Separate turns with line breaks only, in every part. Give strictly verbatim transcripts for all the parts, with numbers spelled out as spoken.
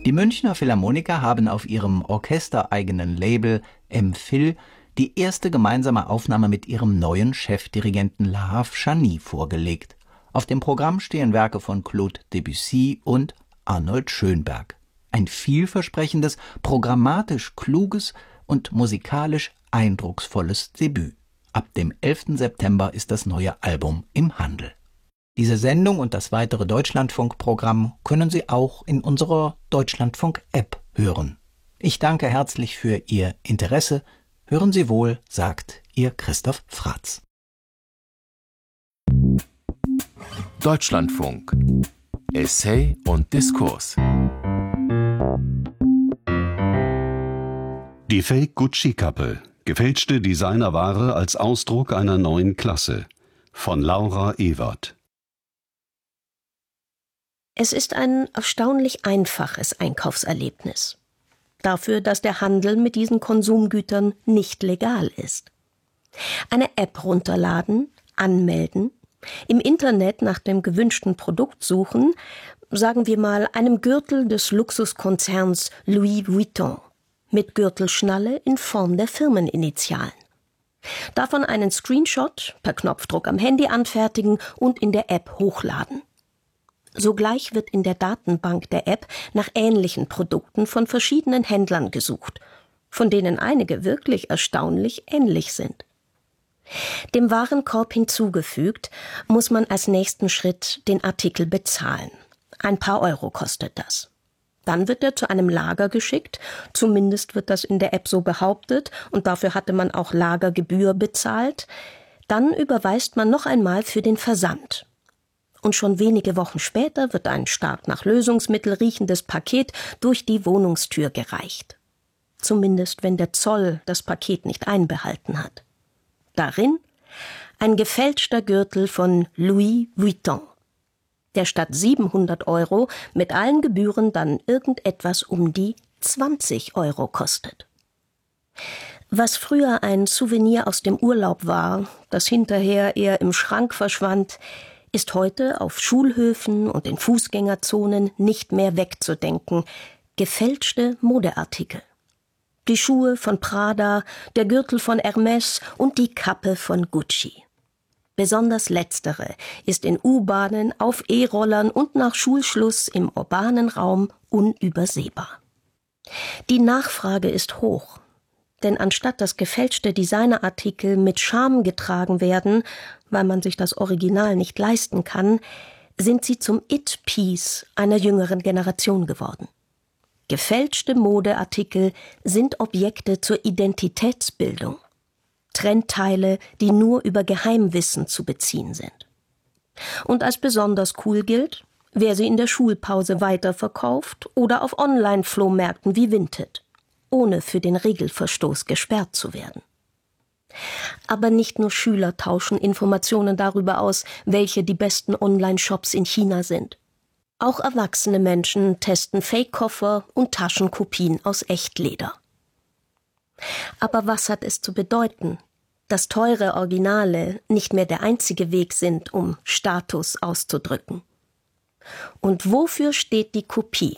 Die Münchner Philharmoniker haben auf ihrem orchestereigenen Label M Phil die erste gemeinsame Aufnahme mit ihrem neuen Chefdirigenten Lahav Chani vorgelegt. Auf dem Programm stehen Werke von Claude Debussy und Arnold Schönberg. Ein vielversprechendes, programmatisch kluges und musikalisch eindrucksvolles Debüt. Ab dem elften September ist das neue Album im Handel. Diese Sendung und das weitere Deutschlandfunk-Programm können Sie auch in unserer Deutschlandfunk-App hören. Ich danke herzlich für Ihr Interesse. Hören Sie wohl, sagt Ihr Christoph Fratz.
Deutschlandfunk. Essay und Diskurs.
Die Fake-Gucci-Kappe. Gefälschte Designerware als Ausdruck einer neuen Klasse. Von Laura Ewert.
Es ist ein erstaunlich einfaches Einkaufserlebnis. Dafür, dass der Handel mit diesen Konsumgütern nicht legal ist. Eine App runterladen, anmelden, im Internet nach dem gewünschten Produkt suchen, sagen wir mal einem Gürtel des Luxuskonzerns Louis Vuitton, mit Gürtelschnalle in Form der Firmeninitialen. Davon einen Screenshot per Knopfdruck am Handy anfertigen und in der App hochladen. Sogleich wird in der Datenbank der App nach ähnlichen Produkten von verschiedenen Händlern gesucht, von denen einige wirklich erstaunlich ähnlich sind. Dem Warenkorb hinzugefügt, muss man als nächsten Schritt den Artikel bezahlen. Ein paar Euro kostet das. Dann wird er zu einem Lager geschickt, zumindest wird das in der App so behauptet, und dafür hatte man auch Lagergebühr bezahlt. Dann überweist man noch einmal für den Versand. Und schon wenige Wochen später wird ein stark nach Lösungsmittel riechendes Paket durch die Wohnungstür gereicht. Zumindest wenn der Zoll das Paket nicht einbehalten hat. Darin ein gefälschter Gürtel von Louis Vuitton, der statt siebenhundert Euro mit allen Gebühren dann irgendetwas um die zwanzig Euro kostet. Was früher ein Souvenir aus dem Urlaub war, das hinterher eher im Schrank verschwand, ist heute auf Schulhöfen und in Fußgängerzonen nicht mehr wegzudenken. Gefälschte Modeartikel. Die Schuhe von Prada, der Gürtel von Hermès und die Kappe von Gucci. Besonders letztere ist in U-Bahnen, auf E-Rollern und nach Schulschluss im urbanen Raum unübersehbar. Die Nachfrage ist hoch. Denn anstatt dass gefälschte Designerartikel mit Scham getragen werden, weil man sich das Original nicht leisten kann, sind sie zum It-Piece einer jüngeren Generation geworden. Gefälschte Modeartikel sind Objekte zur Identitätsbildung. Trendteile, die nur über Geheimwissen zu beziehen sind. Und als besonders cool gilt, wer sie in der Schulpause weiterverkauft oder auf Online-Flohmärkten wie Vinted, ohne für den Regelverstoß gesperrt zu werden. Aber nicht nur Schüler tauschen Informationen darüber aus, welche die besten Online-Shops in China sind. Auch erwachsene Menschen testen Fake-Koffer und Taschenkopien aus Echtleder. Aber was hat es zu bedeuten, dass teure Originale nicht mehr der einzige Weg sind, um Status auszudrücken? Und wofür steht die Kopie?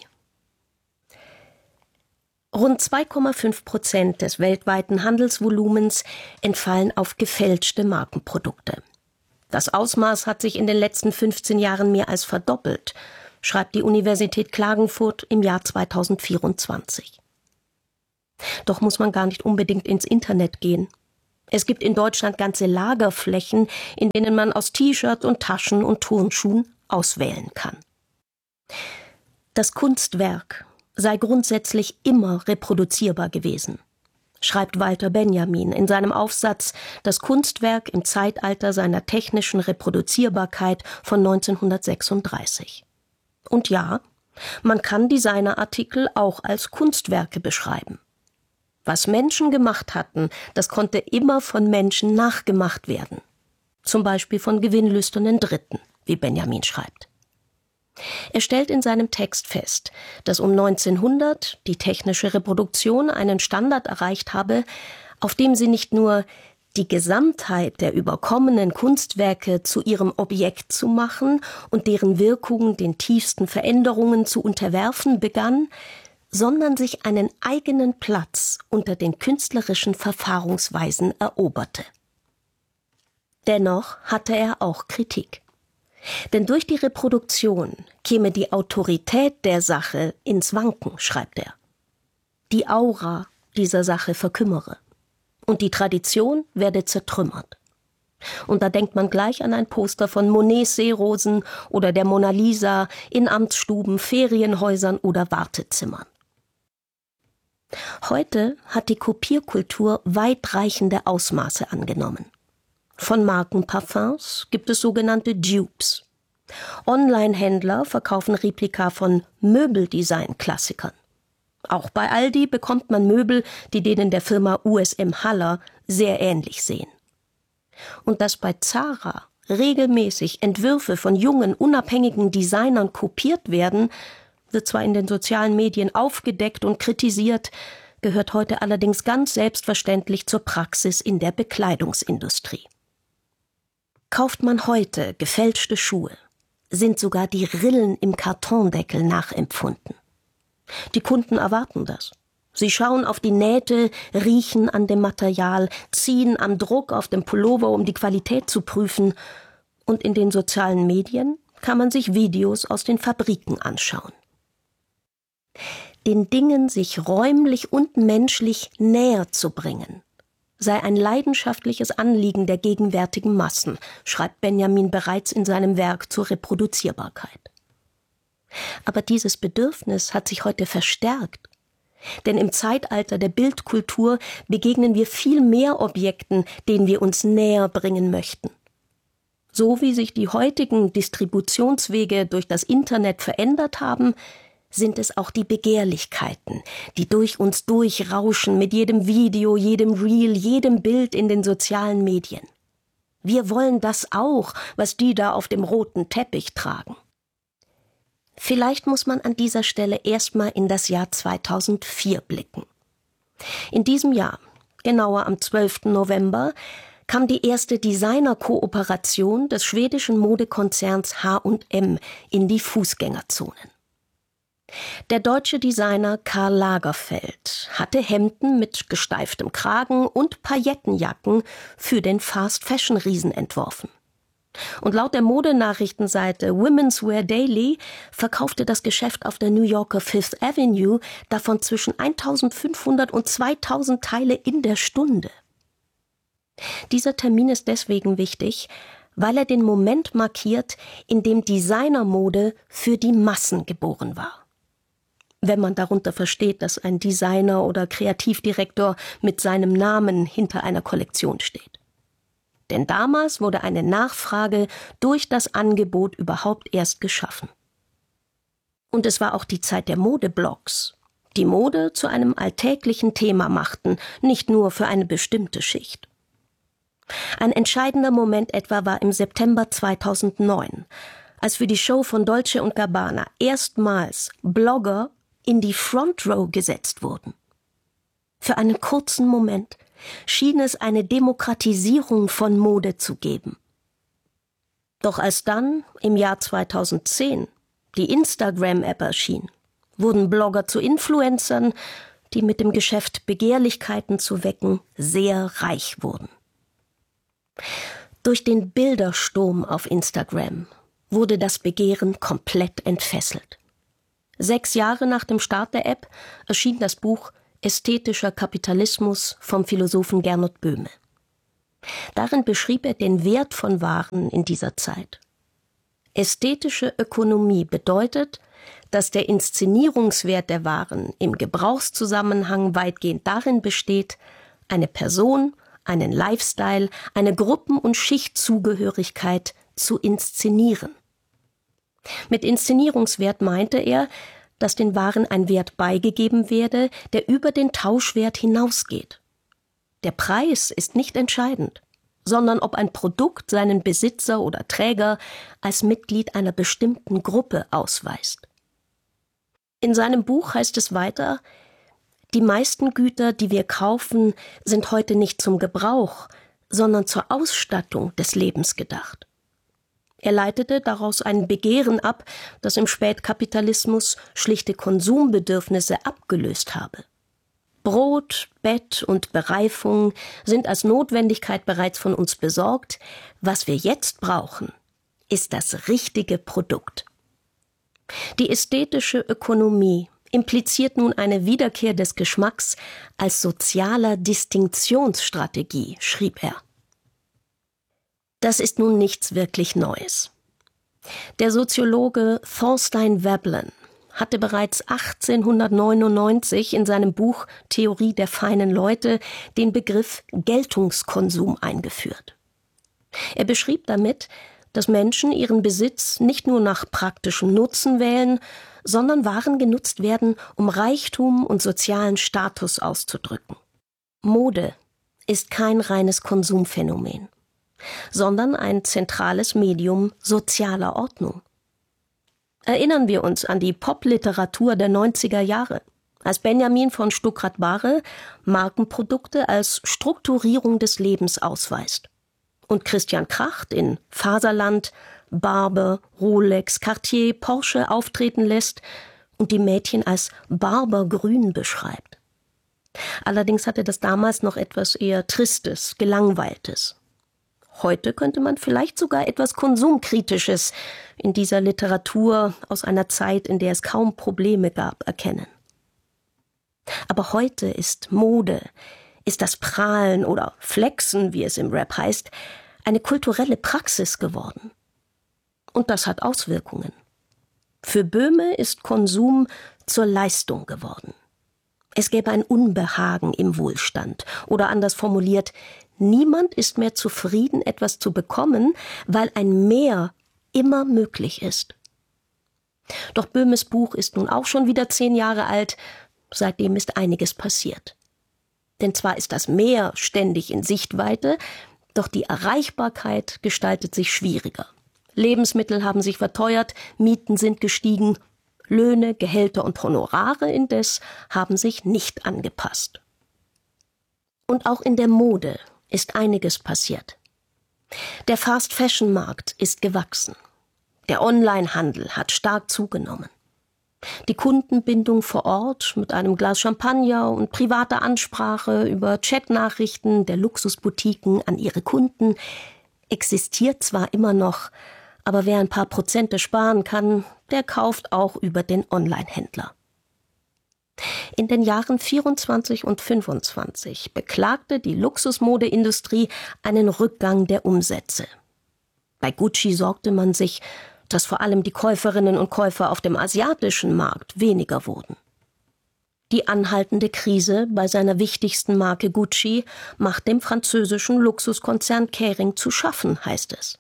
Rund zwei Komma fünf Prozent des weltweiten Handelsvolumens entfallen auf gefälschte Markenprodukte. Das Ausmaß hat sich in den letzten fünfzehn Jahren mehr als verdoppelt, schreibt die Universität Klagenfurt im Jahr zweitausendvierundzwanzig. Doch muss man gar nicht unbedingt ins Internet gehen. Es gibt in Deutschland ganze Lagerflächen, in denen man aus T-Shirt und Taschen und Turnschuhen auswählen kann. Das Kunstwerk sei grundsätzlich immer reproduzierbar gewesen, schreibt Walter Benjamin in seinem Aufsatz Das Kunstwerk im Zeitalter seiner technischen Reproduzierbarkeit von neunzehnhundertsechsunddreißig. Und ja, man kann Designerartikel auch als Kunstwerke beschreiben. Was Menschen gemacht hatten, das konnte immer von Menschen nachgemacht werden. Zum Beispiel von gewinnlüsternen Dritten, wie Benjamin schreibt. Er stellt in seinem Text fest, dass um neunzehnhundert die technische Reproduktion einen Standard erreicht habe, auf dem sie nicht nur die Gesamtheit der überkommenen Kunstwerke zu ihrem Objekt zu machen und deren Wirkung den tiefsten Veränderungen zu unterwerfen begann, sondern sich einen eigenen Platz unter den künstlerischen Verfahrungsweisen eroberte. Dennoch hatte er auch Kritik. Denn durch die Reproduktion käme die Autorität der Sache ins Wanken, schreibt er. Die Aura dieser Sache verkümmere. Und die Tradition werde zertrümmert. Und da denkt man gleich an ein Poster von Monets Seerosen oder der Mona Lisa in Amtsstuben, Ferienhäusern oder Wartezimmern. Heute hat die Kopierkultur weitreichende Ausmaße angenommen. Von Markenparfums gibt es sogenannte Dupes. Online-Händler verkaufen Replika von Möbeldesign-Klassikern. Auch bei Aldi bekommt man Möbel, die denen der Firma U S M Haller sehr ähnlich sehen. Und dass bei Zara regelmäßig Entwürfe von jungen, unabhängigen Designern kopiert werden, wird zwar in den sozialen Medien aufgedeckt und kritisiert, gehört heute allerdings ganz selbstverständlich zur Praxis in der Bekleidungsindustrie. Kauft man heute gefälschte Schuhe, sind sogar die Rillen im Kartondeckel nachempfunden. Die Kunden erwarten das. Sie schauen auf die Nähte, riechen an dem Material, ziehen am Druck auf dem Pullover, um die Qualität zu prüfen. Und in den sozialen Medien kann man sich Videos aus den Fabriken anschauen. Den Dingen sich räumlich und menschlich näher zu bringen, sei ein leidenschaftliches Anliegen der gegenwärtigen Massen, schreibt Benjamin bereits in seinem Werk zur Reproduzierbarkeit. Aber dieses Bedürfnis hat sich heute verstärkt. Denn im Zeitalter der Bildkultur begegnen wir viel mehr Objekten, denen wir uns näher bringen möchten. So wie sich die heutigen Distributionswege durch das Internet verändert haben, sind es auch die Begehrlichkeiten, die durch uns durchrauschen mit jedem Video, jedem Reel, jedem Bild in den sozialen Medien. Wir wollen das auch, was die da auf dem roten Teppich tragen. Vielleicht muss man an dieser Stelle erstmal in das Jahr zweitausendvier blicken. In diesem Jahr, genauer am zwölften November, kam die erste Designer-Kooperation des schwedischen Modekonzerns H und M in die Fußgängerzonen. Der deutsche Designer Karl Lagerfeld hatte Hemden mit gesteiftem Kragen und Paillettenjacken für den Fast-Fashion-Riesen entworfen. Und laut der Modenachrichtenseite Women's Wear Daily verkaufte das Geschäft auf der New Yorker Fifth Avenue davon zwischen eintausendfünfhundert und zweitausend Teile in der Stunde. Dieser Termin ist deswegen wichtig, weil er den Moment markiert, in dem Designermode für die Massen geboren war. Wenn man darunter versteht, dass ein Designer oder Kreativdirektor mit seinem Namen hinter einer Kollektion steht. Denn damals wurde eine Nachfrage durch das Angebot überhaupt erst geschaffen. Und es war auch die Zeit der Modeblogs, die Mode zu einem alltäglichen Thema machten, nicht nur für eine bestimmte Schicht. Ein entscheidender Moment etwa war im September zweitausendneun, als für die Show von Dolce und Gabbana erstmals Blogger in die Front Row gesetzt wurden. Für einen kurzen Moment schien es eine Demokratisierung von Mode zu geben. Doch als dann, im Jahr zweitausendzehn, die Instagram-App erschien, wurden Blogger zu Influencern, die mit dem Geschäft Begehrlichkeiten zu wecken, sehr reich wurden. Durch den Bildersturm auf Instagram wurde das Begehren komplett entfesselt. Sechs Jahre nach dem Start der App erschien das Buch Ästhetischer Kapitalismus vom Philosophen Gernot Böhme. Darin beschrieb er den Wert von Waren in dieser Zeit. Ästhetische Ökonomie bedeutet, dass der Inszenierungswert der Waren im Gebrauchszusammenhang weitgehend darin besteht, eine Person, einen Lifestyle, eine Gruppen- und Schichtzugehörigkeit zu inszenieren. Mit Inszenierungswert meinte er, dass den Waren ein Wert beigegeben werde, der über den Tauschwert hinausgeht. Der Preis ist nicht entscheidend, sondern ob ein Produkt seinen Besitzer oder Träger als Mitglied einer bestimmten Gruppe ausweist. In seinem Buch heißt es weiter: Die meisten Güter, die wir kaufen, sind heute nicht zum Gebrauch, sondern zur Ausstattung des Lebens gedacht. Er leitete daraus ein Begehren ab, das im Spätkapitalismus schlichte Konsumbedürfnisse abgelöst habe. Brot, Bett und Bereifung sind als Notwendigkeit bereits von uns besorgt. Was wir jetzt brauchen, ist das richtige Produkt. Die ästhetische Ökonomie impliziert nun eine Wiederkehr des Geschmacks als sozialer Distinktionsstrategie, schrieb er. Das ist nun nichts wirklich Neues. Der Soziologe Thorstein Veblen hatte bereits achtzehnhundertneunundneunzig in seinem Buch Theorie der feinen Leute den Begriff Geltungskonsum eingeführt. Er beschrieb damit, dass Menschen ihren Besitz nicht nur nach praktischem Nutzen wählen, sondern Waren genutzt werden, um Reichtum und sozialen Status auszudrücken. Mode ist kein reines Konsumphänomen, sondern ein zentrales Medium sozialer Ordnung. Erinnern wir uns an die Popliteratur der neunziger Jahre, als Benjamin von Stuckrad-Barre Markenprodukte als Strukturierung des Lebens ausweist und Christian Kracht in Faserland Barber, Rolex, Cartier, Porsche auftreten lässt und die Mädchen als Barbergrün beschreibt. Allerdings hatte das damals noch etwas eher Tristes, Gelangweiltes. Heute könnte man vielleicht sogar etwas Konsumkritisches in dieser Literatur aus einer Zeit, in der es kaum Probleme gab, erkennen. Aber heute ist Mode, ist das Prahlen oder Flexen, wie es im Rap heißt, eine kulturelle Praxis geworden. Und das hat Auswirkungen. Für Böhme ist Konsum zur Leistung geworden. Es gäbe ein Unbehagen im Wohlstand. Oder anders formuliert, niemand ist mehr zufrieden, etwas zu bekommen, weil ein Mehr immer möglich ist. Doch Böhmes Buch ist nun auch schon wieder zehn Jahre alt. Seitdem ist einiges passiert. Denn zwar ist das Mehr ständig in Sichtweite, doch die Erreichbarkeit gestaltet sich schwieriger. Lebensmittel haben sich verteuert, Mieten sind gestiegen, Löhne, Gehälter und Honorare indes haben sich nicht angepasst. Und auch in der Mode ist einiges passiert. Der Fast-Fashion-Markt ist gewachsen. Der Onlinehandel hat stark zugenommen. Die Kundenbindung vor Ort mit einem Glas Champagner und privater Ansprache über Chatnachrichten der Luxusboutiquen an ihre Kunden existiert zwar immer noch, aber wer ein paar Prozente sparen kann, der kauft auch über den Onlinehändler. In den Jahren vierundzwanzig und fünfundzwanzig beklagte die Luxusmodeindustrie einen Rückgang der Umsätze. Bei Gucci sorgte man sich, dass vor allem die Käuferinnen und Käufer auf dem asiatischen Markt weniger wurden. Die anhaltende Krise bei seiner wichtigsten Marke Gucci macht dem französischen Luxuskonzern Kering zu schaffen, heißt es.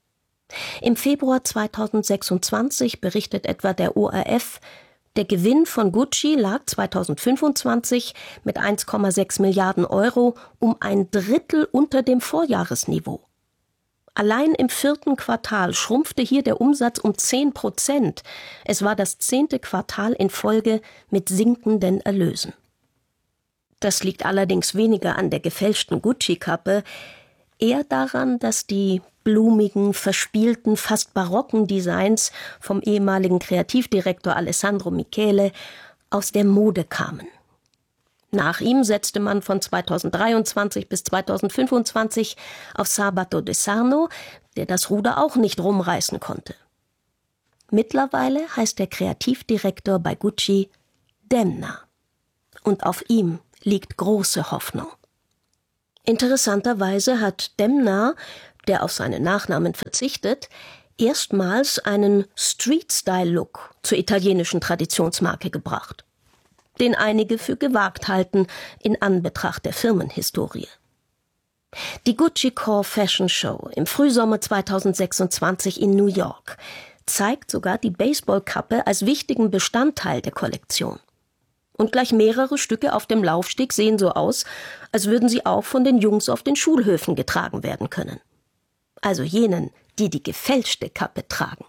Im Februar zweitausendsechsundzwanzig berichtet etwa der O R F, der Gewinn von Gucci lag zweitausendfünfundzwanzig mit eins Komma sechs Milliarden Euro um ein Drittel unter dem Vorjahresniveau. Allein im vierten Quartal schrumpfte hier der Umsatz um zehn Prozent. Es war das zehnte Quartal in Folge mit sinkenden Erlösen. Das liegt allerdings weniger an der gefälschten Gucci-Kappe, eher daran, dass die blumigen, verspielten, fast barocken Designs vom ehemaligen Kreativdirektor Alessandro Michele aus der Mode kamen. Nach ihm setzte man von zweitausenddreiundzwanzig bis zweitausendfünfundzwanzig auf Sabato De Sarno, der das Ruder auch nicht rumreißen konnte. Mittlerweile heißt der Kreativdirektor bei Gucci Demna. Und auf ihm liegt große Hoffnung. Interessanterweise hat Demna, der auf seinen Nachnamen verzichtet, erstmals einen Street-Style-Look zur italienischen Traditionsmarke gebracht, den einige für gewagt halten in Anbetracht der Firmenhistorie. Die Gucci Core Fashion Show im Frühsommer zweitausendsechsundzwanzig in New York zeigt sogar die Baseballkappe als wichtigen Bestandteil der Kollektion. Und gleich mehrere Stücke auf dem Laufsteg sehen so aus, als würden sie auch von den Jungs auf den Schulhöfen getragen werden können. Also jenen, die die gefälschte Kappe tragen.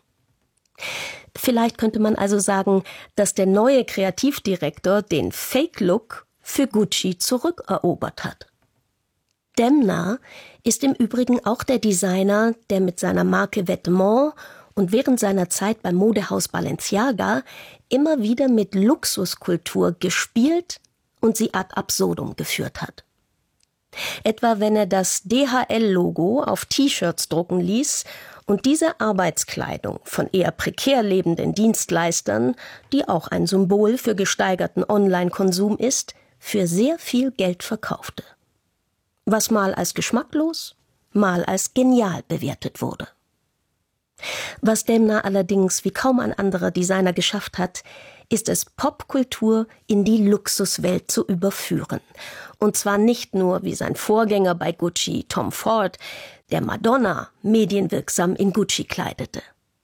Vielleicht könnte man also sagen, dass der neue Kreativdirektor den Fake-Look für Gucci zurückerobert hat. Demna ist im Übrigen auch der Designer, der mit seiner Marke Vêtements und während seiner Zeit beim Modehaus Balenciaga immer wieder mit Luxuskultur gespielt und sie ad absurdum geführt hat. Etwa wenn er das D H L-Logo auf T-Shirts drucken ließ und diese Arbeitskleidung von eher prekär lebenden Dienstleistern, die auch ein Symbol für gesteigerten Online-Konsum ist, für sehr viel Geld verkaufte. Was mal als geschmacklos, mal als genial bewertet wurde. Was Demna allerdings wie kaum ein anderer Designer geschafft hat, ist es, Popkultur in die Luxuswelt zu überführen. Und zwar nicht nur wie sein Vorgänger bei Gucci, Tom Ford, der Madonna medienwirksam in Gucci kleidete.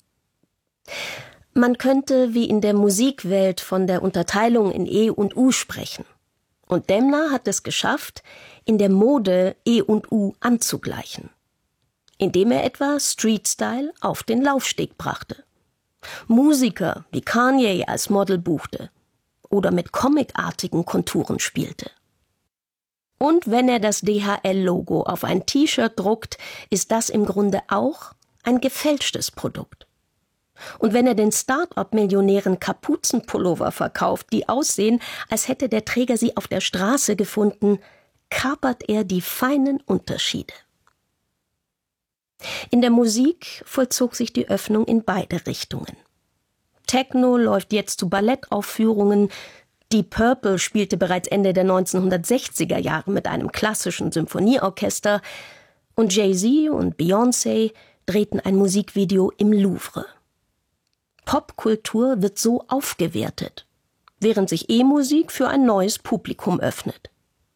Man könnte wie in der Musikwelt von der Unterteilung in E und U sprechen. Und Demna hat es geschafft, in der Mode E und U anzugleichen, indem er etwa Street-Style auf den Laufsteg brachte, Musiker wie Kanye als Model buchte oder mit comicartigen Konturen spielte. Und wenn er das D H L-Logo auf ein T-Shirt druckt, ist das im Grunde auch ein gefälschtes Produkt. Und wenn er den Start-up-Millionären Kapuzenpullover verkauft, die aussehen, als hätte der Träger sie auf der Straße gefunden, kapert er die feinen Unterschiede. In der Musik vollzog sich die Öffnung in beide Richtungen. Techno läuft jetzt zu Ballettaufführungen, Deep Purple spielte bereits Ende der neunzehnhundertsechziger Jahre mit einem klassischen Symphonieorchester und Jay-Z und Beyoncé drehten ein Musikvideo im Louvre. Popkultur wird so aufgewertet, während sich E-Musik für ein neues Publikum öffnet.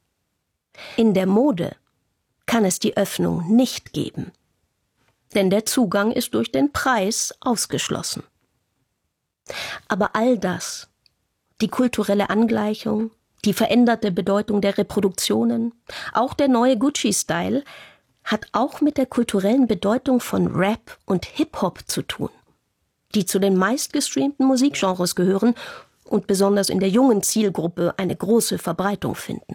In der Mode kann es die Öffnung nicht geben, denn der Zugang ist durch den Preis ausgeschlossen. Aber all das, die kulturelle Angleichung, die veränderte Bedeutung der Reproduktionen, auch der neue Gucci-Style, hat auch mit der kulturellen Bedeutung von Rap und Hip-Hop zu tun, die zu den meistgestreamten Musikgenres gehören und besonders in der jungen Zielgruppe eine große Verbreitung finden.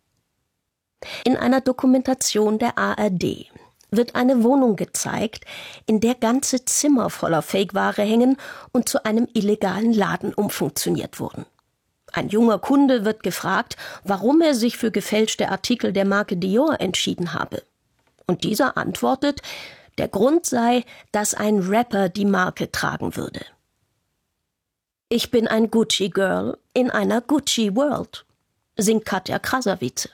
In einer Dokumentation der A R D wird eine Wohnung gezeigt, in der ganze Zimmer voller Fake-Ware hängen und zu einem illegalen Laden umfunktioniert wurden. Ein junger Kunde wird gefragt, warum er sich für gefälschte Artikel der Marke Dior entschieden habe. Und dieser antwortet, der Grund sei, dass ein Rapper die Marke tragen würde. Ich bin ein Gucci-Girl in einer Gucci-World, singt Katja Krasavice.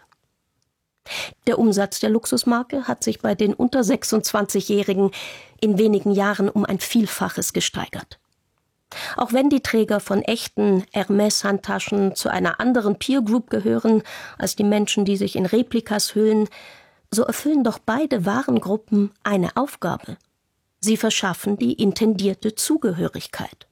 Der Umsatz der Luxusmarke hat sich bei den unter sechsundzwanzigjährigen in wenigen Jahren um ein Vielfaches gesteigert. Auch wenn die Träger von echten Hermès-Handtaschen zu einer anderen Peer-Group gehören als die Menschen, die sich in Replikas hüllen, so erfüllen doch beide Warengruppen eine Aufgabe. Sie verschaffen die intendierte Zugehörigkeit.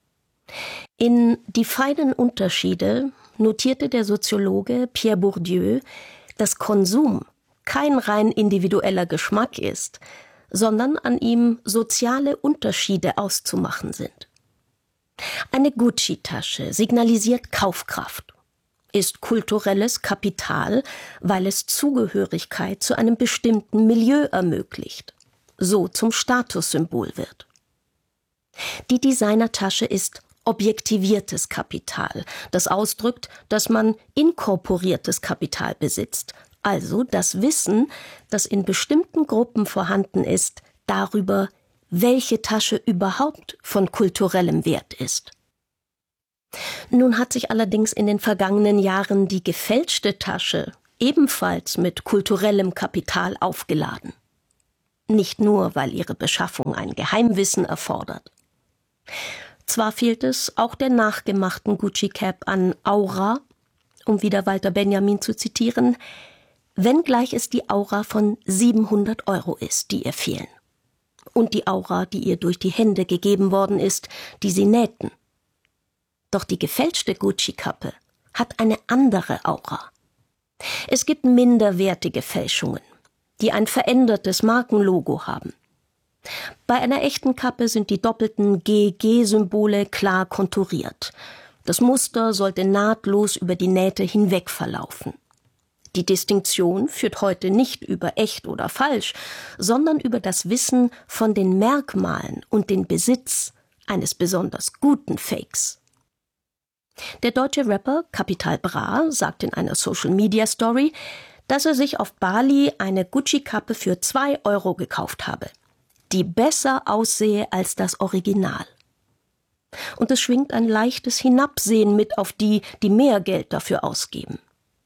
In Die feinen Unterschiede notierte der Soziologe Pierre Bourdieu, dass Konsum kein rein individueller Geschmack ist, sondern an ihm soziale Unterschiede auszumachen sind. Eine Gucci-Tasche signalisiert Kaufkraft, ist kulturelles Kapital, weil es Zugehörigkeit zu einem bestimmten Milieu ermöglicht, so zum Statussymbol wird. Die Designertasche ist objektiviertes Kapital, das ausdrückt, dass man inkorporiertes Kapital besitzt, also das Wissen, das in bestimmten Gruppen vorhanden ist, darüber, welche Tasche überhaupt von kulturellem Wert ist. Nun hat sich allerdings in den vergangenen Jahren die gefälschte Tasche ebenfalls mit kulturellem Kapital aufgeladen. Nicht nur, weil ihre Beschaffung ein Geheimwissen erfordert. Zwar fehlt es auch der nachgemachten Gucci-Cap an Aura, um wieder Walter Benjamin zu zitieren, wenngleich es die Aura von siebenhundert Euro ist, die ihr fehlen. Und die Aura, die ihr durch die Hände gegeben worden ist, die sie nähten. Doch die gefälschte Gucci-Kappe hat eine andere Aura. Es gibt minderwertige Fälschungen, die ein verändertes Markenlogo haben. Bei einer echten Kappe sind die doppelten G G-Symbole klar konturiert. Das Muster sollte nahtlos über die Nähte hinweg verlaufen. Die Distinktion führt heute nicht über echt oder falsch, sondern über das Wissen von den Merkmalen und den Besitz eines besonders guten Fakes. Der deutsche Rapper Capital Bra sagt in einer Social-Media-Story, dass er sich auf Bali eine Gucci-Kappe für zwei Euro gekauft habe, die besser aussehe als das Original. Und es schwingt ein leichtes Hinabsehen mit auf die, die mehr Geld dafür ausgeben.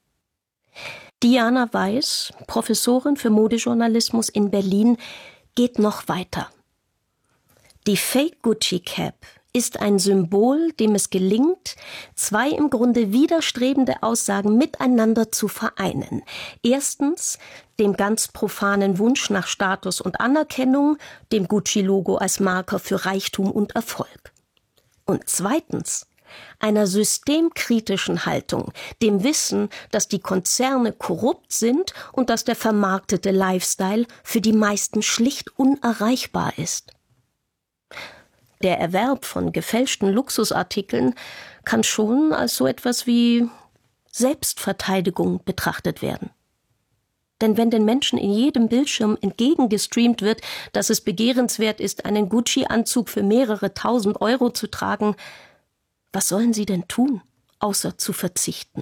Diana Weiß, Professorin für Modejournalismus in Berlin, geht noch weiter. Die Fake Gucci Cap ist ein Symbol, dem es gelingt, zwei im Grunde widerstrebende Aussagen miteinander zu vereinen. Erstens dem ganz profanen Wunsch nach Status und Anerkennung, dem Gucci-Logo als Marker für Reichtum und Erfolg. Und zweitens einer systemkritischen Haltung, dem Wissen, dass die Konzerne korrupt sind und dass der vermarktete Lifestyle für die meisten schlicht unerreichbar ist. Der Erwerb von gefälschten Luxusartikeln kann schon als so etwas wie Selbstverteidigung betrachtet werden. Denn wenn den Menschen in jedem Bildschirm entgegengestreamt wird, dass es begehrenswert ist, einen Gucci-Anzug für mehrere tausend Euro zu tragen, was sollen sie denn tun, außer zu verzichten?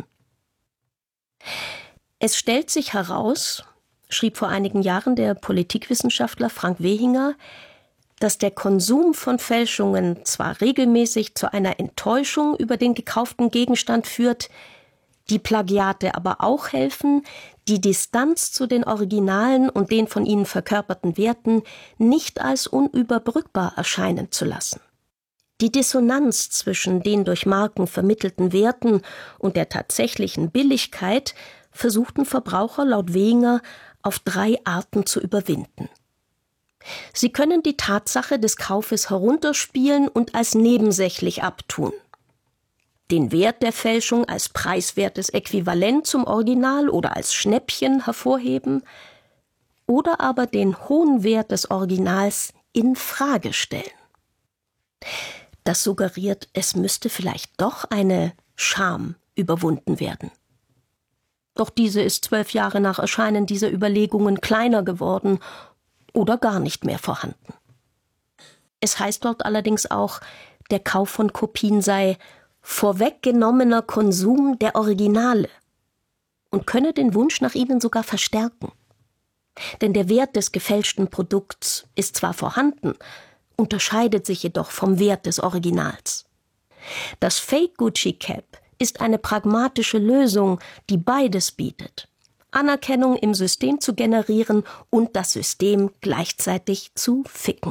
Es stellt sich heraus, schrieb vor einigen Jahren der Politikwissenschaftler Frank Wehinger, dass der Konsum von Fälschungen zwar regelmäßig zu einer Enttäuschung über den gekauften Gegenstand führt, die Plagiate aber auch helfen, die Distanz zu den Originalen und den von ihnen verkörperten Werten nicht als unüberbrückbar erscheinen zu lassen. Die Dissonanz zwischen den durch Marken vermittelten Werten und der tatsächlichen Billigkeit versuchten Verbraucher laut Wehinger auf drei Arten zu überwinden. Sie können die Tatsache des Kaufes herunterspielen und als nebensächlich abtun. Den Wert der Fälschung als preiswertes Äquivalent zum Original oder als Schnäppchen hervorheben oder aber den hohen Wert des Originals in Frage stellen. Das suggeriert, es müsste vielleicht doch eine Scham überwunden werden. Doch diese ist zwölf Jahre nach Erscheinen dieser Überlegungen kleiner geworden oder gar nicht mehr vorhanden. Es heißt dort allerdings auch, der Kauf von Kopien sei vorweggenommener Konsum der Originale und könne den Wunsch nach ihnen sogar verstärken. Denn der Wert des gefälschten Produkts ist zwar vorhanden, unterscheidet sich jedoch vom Wert des Originals. Das Fake Gucci Cap ist eine pragmatische Lösung, die beides bietet: Anerkennung im System zu generieren und das System gleichzeitig zu ficken.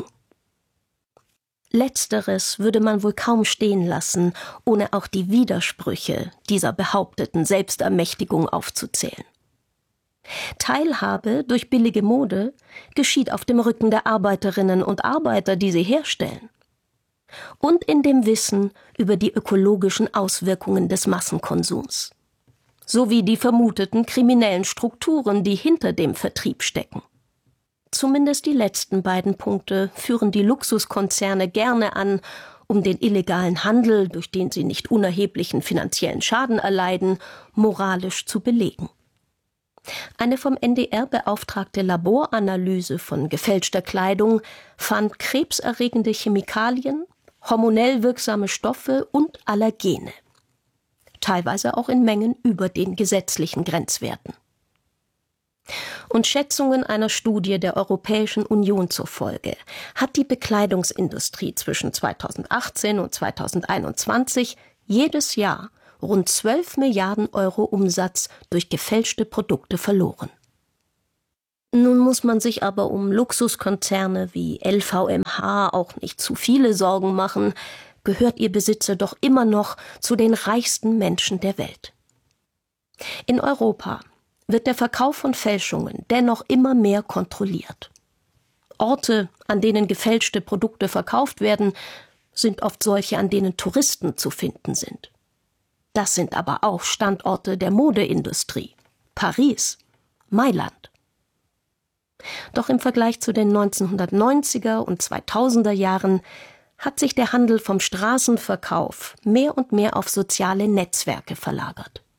Letzteres würde man wohl kaum stehen lassen, ohne auch die Widersprüche dieser behaupteten Selbstermächtigung aufzuzählen. Teilhabe durch billige Mode geschieht auf dem Rücken der Arbeiterinnen und Arbeiter, die sie herstellen. Und in dem Wissen über die ökologischen Auswirkungen des Massenkonsums. Sowie die vermuteten kriminellen Strukturen, die hinter dem Vertrieb stecken. Zumindest die letzten beiden Punkte führen die Luxuskonzerne gerne an, um den illegalen Handel, durch den sie nicht unerheblichen finanziellen Schaden erleiden, moralisch zu belegen. Eine vom N D R beauftragte Laboranalyse von gefälschter Kleidung fand krebserregende Chemikalien, hormonell wirksame Stoffe und Allergene. Teilweise auch in Mengen über den gesetzlichen Grenzwerten. Und Schätzungen einer Studie der Europäischen Union zufolge hat die Bekleidungsindustrie zwischen zweitausendachtzehn und zweitausendeinundzwanzig jedes Jahr rund zwölf Milliarden Euro Umsatz durch gefälschte Produkte verloren. Nun muss man sich aber um Luxuskonzerne wie L V M H auch nicht zu viele Sorgen machen, gehört ihr Besitzer doch immer noch zu den reichsten Menschen der Welt. In Europa wird der Verkauf von Fälschungen dennoch immer mehr kontrolliert. Orte, an denen gefälschte Produkte verkauft werden, sind oft solche, an denen Touristen zu finden sind. Das sind aber auch Standorte der Modeindustrie: Paris, Mailand. Doch im Vergleich zu den neunzehnhundertneunziger und zweitausender Jahren hat sich der Handel vom Straßenverkauf mehr und mehr auf soziale Netzwerke verlagert.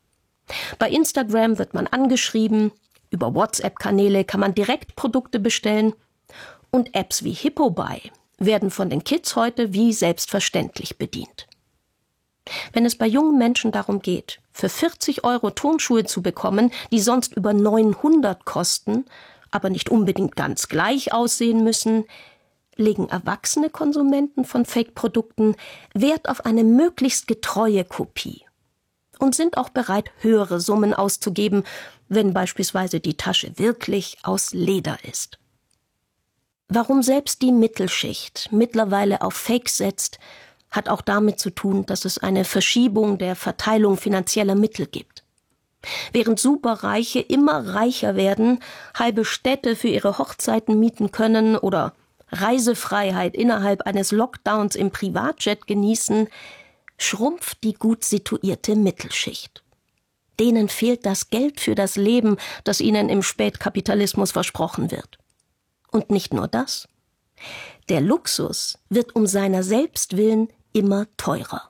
Bei Instagram wird man angeschrieben, über WhatsApp-Kanäle kann man direkt Produkte bestellen und Apps wie Hippobuy werden von den Kids heute wie selbstverständlich bedient. Wenn es bei jungen Menschen darum geht, für vierzig Euro Turnschuhe zu bekommen, die sonst über neunhundert kosten, aber nicht unbedingt ganz gleich aussehen müssen, legen erwachsene Konsumenten von Fake-Produkten Wert auf eine möglichst getreue Kopie und sind auch bereit, höhere Summen auszugeben, wenn beispielsweise die Tasche wirklich aus Leder ist. Warum selbst die Mittelschicht mittlerweile auf Fakes setzt, hat auch damit zu tun, dass es eine Verschiebung der Verteilung finanzieller Mittel gibt. Während Superreiche immer reicher werden, halbe Städte für ihre Hochzeiten mieten können oder Reisefreiheit innerhalb eines Lockdowns im Privatjet genießen, schrumpft die gut situierte Mittelschicht. Denen fehlt das Geld für das Leben, das ihnen im Spätkapitalismus versprochen wird. Und nicht nur das. Der Luxus wird um seiner selbst willen immer teurer.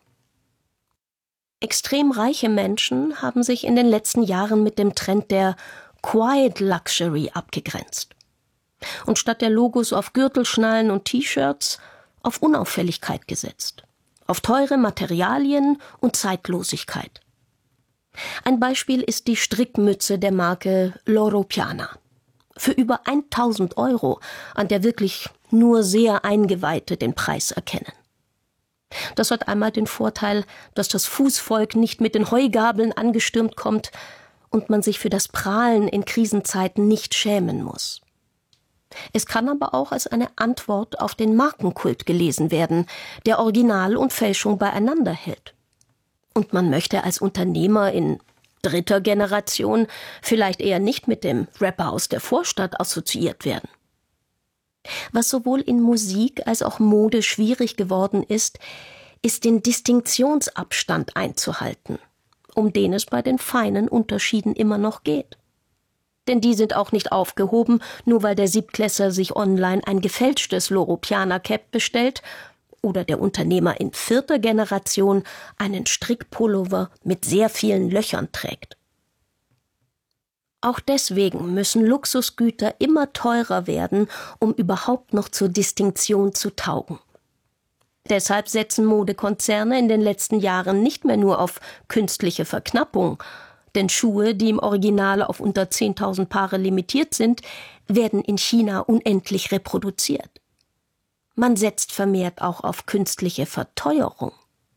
Extrem reiche Menschen haben sich in den letzten Jahren mit dem Trend der Quiet Luxury abgegrenzt. Und statt der Logos auf Gürtelschnallen und T-Shirts auf Unauffälligkeit gesetzt, auf teure Materialien und Zeitlosigkeit. Ein Beispiel ist die Strickmütze der Marke Loro Piana. Für über tausend Euro, an der wirklich nur sehr Eingeweihte den Preis erkennen. Das hat einmal den Vorteil, dass das Fußvolk nicht mit den Heugabeln angestürmt kommt und man sich für das Prahlen in Krisenzeiten nicht schämen muss. Es kann aber auch als eine Antwort auf den Markenkult gelesen werden, der Original und Fälschung beieinander hält. Und man möchte als Unternehmer in dritter Generation vielleicht eher nicht mit dem Rapper aus der Vorstadt assoziiert werden. Was sowohl in Musik als auch Mode schwierig geworden ist, ist den Distinktionsabstand einzuhalten, um den es bei den feinen Unterschieden immer noch geht. Denn die sind auch nicht aufgehoben, nur weil der Siebtklässler sich online ein gefälschtes Loro Piana Cap bestellt oder der Unternehmer in vierter Generation einen Strickpullover mit sehr vielen Löchern trägt. Auch deswegen müssen Luxusgüter immer teurer werden, um überhaupt noch zur Distinktion zu taugen. Deshalb setzen Modekonzerne in den letzten Jahren nicht mehr nur auf künstliche Verknappung, denn Schuhe, die im Original auf unter zehntausend Paare limitiert sind, werden in China unendlich reproduziert. Man setzt vermehrt auch auf künstliche Verteuerung.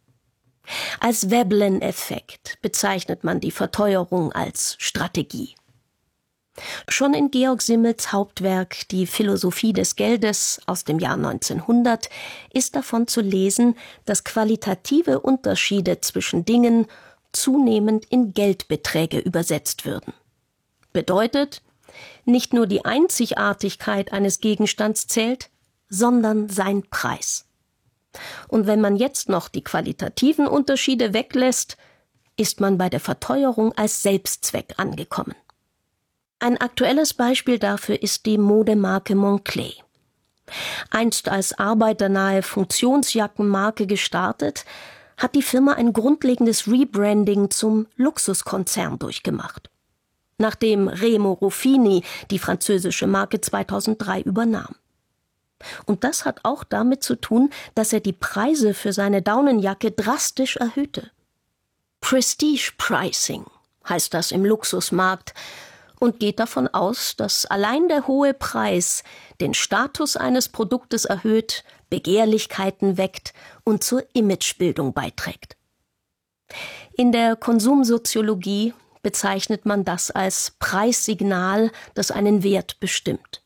Als Veblen-Effekt bezeichnet man die Verteuerung als Strategie. Schon in Georg Simmels Hauptwerk Die Philosophie des Geldes aus dem Jahr neunzehnhundert ist davon zu lesen, dass qualitative Unterschiede zwischen Dingen zunehmend in Geldbeträge übersetzt würden. Bedeutet, nicht nur die Einzigartigkeit eines Gegenstands zählt, sondern sein Preis. Und wenn man jetzt noch die qualitativen Unterschiede weglässt, ist man bei der Verteuerung als Selbstzweck angekommen. Ein aktuelles Beispiel dafür ist die Modemarke Moncler. Einst als arbeiternahe Funktionsjackenmarke gestartet, hat die Firma ein grundlegendes Rebranding zum Luxuskonzern durchgemacht, nachdem Remo Ruffini die französische Marke zweitausenddrei übernahm. Und das hat auch damit zu tun, dass er die Preise für seine Daunenjacke drastisch erhöhte. Prestige Pricing heißt das im Luxusmarkt und geht davon aus, dass allein der hohe Preis den Status eines Produktes erhöht, Begehrlichkeiten weckt und zur Imagebildung beiträgt. In der Konsumsoziologie bezeichnet man das als Preissignal, das einen Wert bestimmt.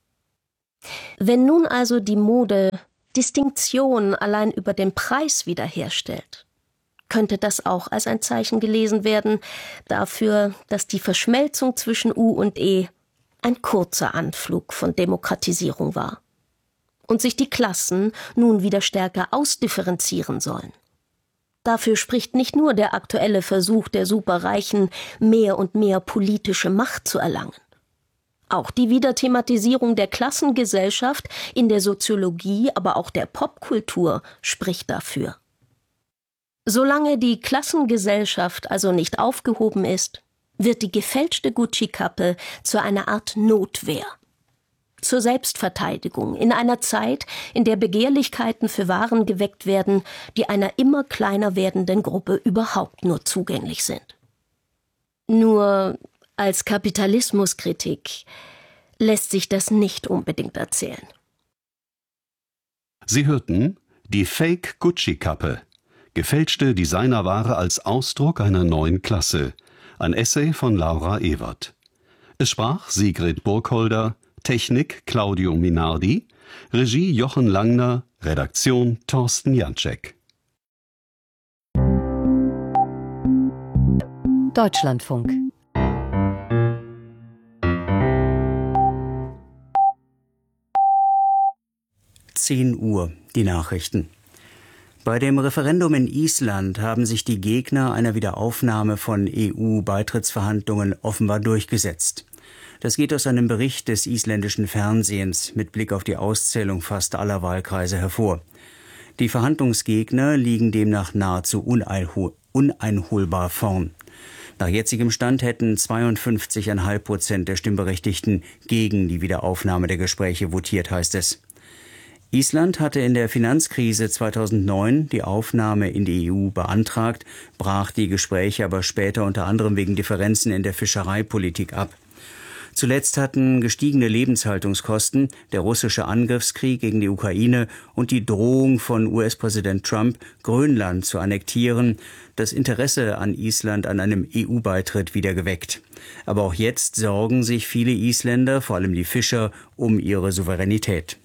Wenn nun also die Mode Distinktion allein über den Preis wiederherstellt, könnte das auch als ein Zeichen gelesen werden dafür, dass die Verschmelzung zwischen U und E ein kurzer Anflug von Demokratisierung war und sich die Klassen nun wieder stärker ausdifferenzieren sollen. Dafür spricht nicht nur der aktuelle Versuch der Superreichen, mehr und mehr politische Macht zu erlangen. Auch die Wiederthematisierung der Klassengesellschaft in der Soziologie, aber auch der Popkultur spricht dafür. Solange die Klassengesellschaft also nicht aufgehoben ist, wird die gefälschte Gucci-Kappe zu einer Art Notwehr. Zur Selbstverteidigung in einer Zeit, in der Begehrlichkeiten für Waren geweckt werden, die einer immer kleiner werdenden Gruppe überhaupt nur zugänglich sind. Nur als Kapitalismuskritik lässt sich das nicht unbedingt erzählen.
Sie hörten die Fake-Gucci-Kappe. Gefälschte Designerware als Ausdruck einer neuen Klasse. Ein Essay von Laura Ewert. Es sprach Sigrid Burkholder, Technik Claudio Minardi, Regie Jochen Langner, Redaktion Thorsten Janczek.
Deutschlandfunk.
zehn Uhr, die Nachrichten. Bei dem Referendum in Island haben sich die Gegner einer Wiederaufnahme von E U-Beitrittsverhandlungen offenbar durchgesetzt. Das geht aus einem Bericht des isländischen Fernsehens mit Blick auf die Auszählung fast aller Wahlkreise hervor. Die Verhandlungsgegner liegen demnach nahezu uneinholbar vorn. Nach jetzigem Stand hätten zweiundfünfzig Komma fünf Prozent der Stimmberechtigten gegen die Wiederaufnahme der Gespräche votiert, heißt es. Island hatte in der Finanzkrise zweitausendneun die Aufnahme in die E U beantragt, brach die Gespräche aber später unter anderem wegen Differenzen in der Fischereipolitik ab. Zuletzt hatten gestiegene Lebenshaltungskosten, der russische Angriffskrieg gegen die Ukraine und die Drohung von U S-Präsident Trump, Grönland zu annektieren, das Interesse an Island an einem E U-Beitritt wieder geweckt. Aber auch jetzt sorgen sich viele Isländer, vor allem die Fischer, um ihre Souveränität.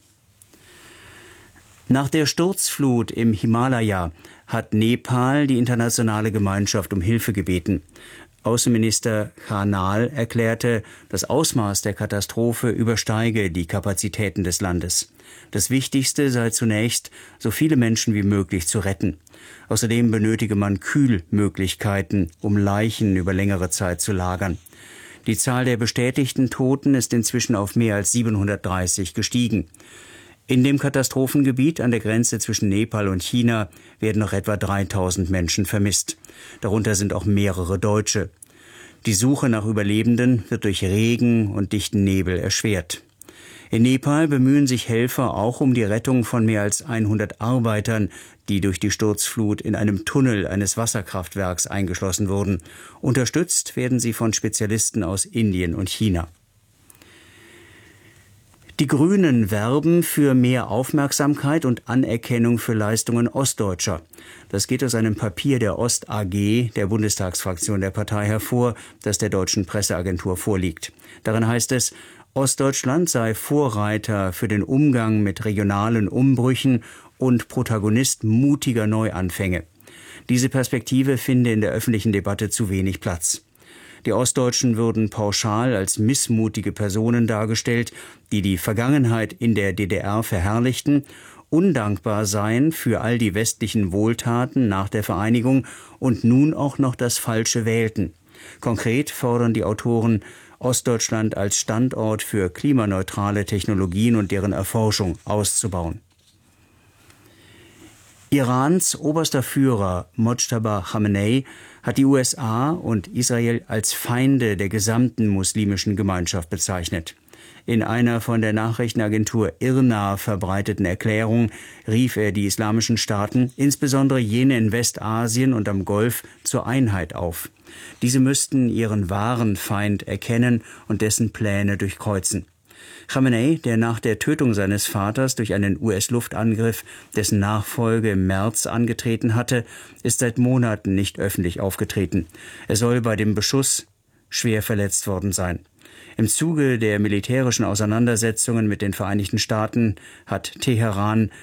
Nach der Sturzflut im Himalaya hat Nepal die internationale Gemeinschaft um Hilfe gebeten. Außenminister Khanal erklärte, das Ausmaß der Katastrophe übersteige die Kapazitäten des Landes. Das Wichtigste sei zunächst, so viele Menschen wie möglich zu retten. Außerdem benötige man Kühlmöglichkeiten, um Leichen über längere Zeit zu lagern. Die Zahl der bestätigten Toten ist inzwischen auf mehr als siebenhundertdreißig gestiegen. In dem Katastrophengebiet an der Grenze zwischen Nepal und China werden noch etwa dreitausend Menschen vermisst. Darunter sind auch mehrere Deutsche. Die Suche nach Überlebenden wird durch Regen und dichten Nebel erschwert. In Nepal bemühen sich Helfer auch um die Rettung von mehr als hundert Arbeitern, die durch die Sturzflut in einem Tunnel eines Wasserkraftwerks eingeschlossen wurden. Unterstützt werden sie von Spezialisten aus Indien und China. Die Grünen werben für mehr Aufmerksamkeit und Anerkennung für Leistungen Ostdeutscher. Das geht aus einem Papier der Ost A G, der Bundestagsfraktion der Partei, hervor, das der deutschen Presseagentur vorliegt. Darin heißt es, Ostdeutschland sei Vorreiter für den Umgang mit regionalen Umbrüchen und Protagonist mutiger Neuanfänge. Diese Perspektive finde in der öffentlichen Debatte zu wenig Platz. Die Ostdeutschen würden pauschal als missmutige Personen dargestellt, die die Vergangenheit in der D D R verherrlichten, undankbar seien für all die westlichen Wohltaten nach der Vereinigung und nun auch noch das Falsche wählten. Konkret fordern die Autoren, Ostdeutschland als Standort für klimaneutrale Technologien und deren Erforschung auszubauen. Irans oberster Führer Mojtaba Khamenei hat die U S A und Israel als Feinde der gesamten muslimischen Gemeinschaft bezeichnet. In einer von der Nachrichtenagentur I R N A verbreiteten Erklärung rief er die islamischen Staaten, insbesondere jene in Westasien und am Golf, zur Einheit auf. Diese müssten ihren wahren Feind erkennen und dessen Pläne durchkreuzen. Khamenei, der nach der Tötung seines Vaters durch einen U S-Luftangriff dessen Nachfolge im März angetreten hatte, ist seit Monaten nicht öffentlich aufgetreten. Er soll bei dem Beschuss schwer verletzt worden sein. Im Zuge der militärischen Auseinandersetzungen mit den Vereinigten Staaten hat Teheran